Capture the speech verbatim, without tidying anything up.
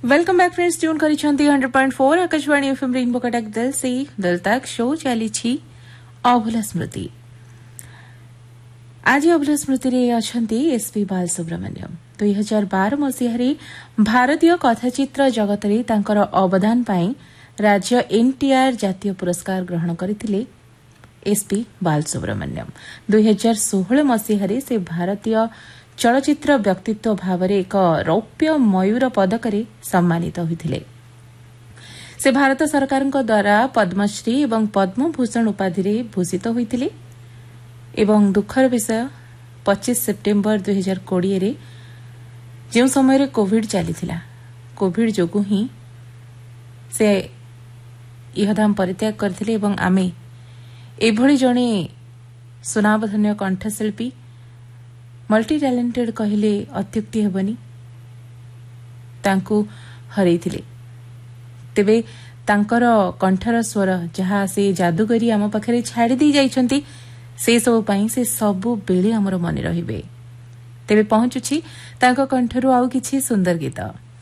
Welcome back friends tune करिसेंती hundred point four Akashvani FM rainbow Cuttack दिल से दिल तक शो चली छी अभुला स्मृति। आज अभुला स्मृति रे अछंती एसपी बालसुब्रमण्यम। दुई हजार बार मसीह भारतीय कथाचित्र जगत रे तांकर अवदान पाई राज्य एनटीआर जातीय पुरस्कार ग्रहण करथिले एसपी बालसुब्रमण्यम। दुई हजार सोलह मसीह से भारतीय चलचित्र व्यक्तित्व भाव एक रौप्य मयूर पदक सम्मानित होते। से भारत सरकार द्वारा पद्मश्री एवं पद्मभूषण उपाधि भूषित होते। एवं दुखर विषय पच्चीस सेप्टेम्बर दुई हजार कोड़े जो समय कोविड चली कोविड जोगु ही से इहधाम परित्याग करथिले एवं आमे एभली जणे सुनामधन्य कंठशिल्पी मल्टी टैलेंटेड कहले अत्युक्ति हेबनी तांकु हरैथिले। तेबे तांकर कंठर स्वर जहाँ से जादूगरी आम पाखरे छाड़ी दी जाइछंती से सब पई से सबु बेले हमर मन रहिबे। तेबे पहुंचुछि तांको कंठरु आउ किछि सुंदर गीत।